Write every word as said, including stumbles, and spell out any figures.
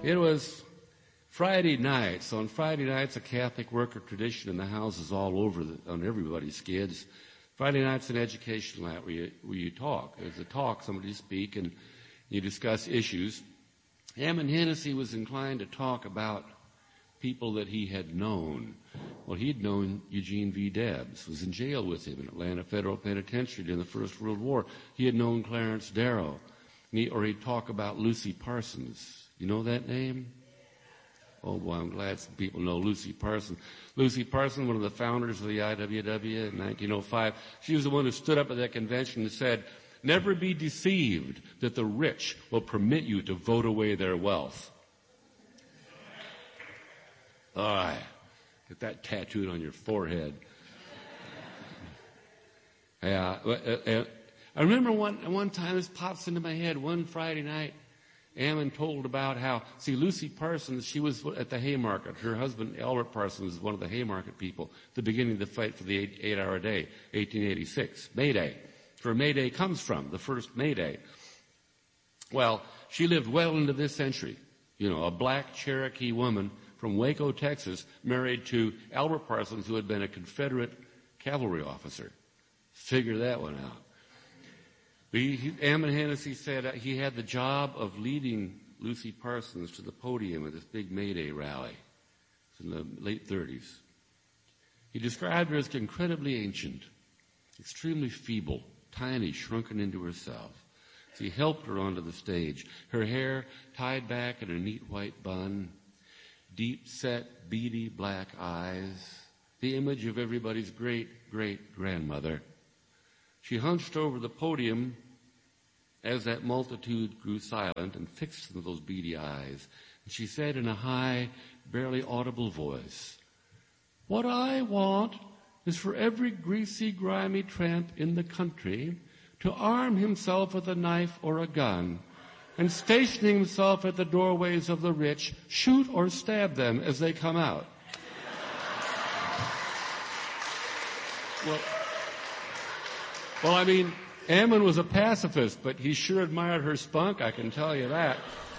It was Friday night. So on Friday nights, a Catholic worker tradition in the houses all over the, on everybody's kids. Friday night's an education night where you, where you talk. There's a talk, somebody speak, and you discuss issues. Hammond Hennessy was inclined to talk about people that he had known. Well, he'd known Eugene V. Debs, was in jail with him in Atlanta Federal Penitentiary during the First World War. He had known Clarence Darrow. He, or he'd talk about Lucy Parsons. You know that name? Oh, boy, I'm glad some people know Lucy Parsons. Lucy Parsons, one of the founders of the I W W in nineteen oh five, she was the one who stood up at that convention and said, "Never be deceived that the rich will permit you to vote away their wealth." All right. Get that tattooed on your forehead. Yeah. I remember one, one time, this pops into my head, one Friday night, Ammon told about how, see, Lucy Parsons, she was at the Haymarket. Her husband, Albert Parsons, was one of the Haymarket people at the beginning of the fight for the eight, eight-hour day, eighteen eighty-six, May Day. That's where May Day comes from, the first May Day. Well, she lived well into this century. You know, a black Cherokee woman from Waco, Texas, married to Albert Parsons, who had been a Confederate cavalry officer. Figure that one out. He, Ammon Hennessy said he had the job of leading Lucy Parsons to the podium at this big May Day rally in the late thirties. He described her as incredibly ancient, extremely feeble, tiny, shrunken into herself. So he helped her onto the stage, her hair tied back in a neat white bun, deep-set, beady black eyes, the image of everybody's great-great-grandmother. She hunched over the podium as that multitude grew silent and fixed into those beady eyes. And she said in a high, barely audible voice, "What I want is for every greasy, grimy tramp in the country to arm himself with a knife or a gun, and stationing himself at the doorways of the rich, shoot or stab them as they come out." Well, well, I mean, Ammon was a pacifist, but he sure admired her spunk, I can tell you that.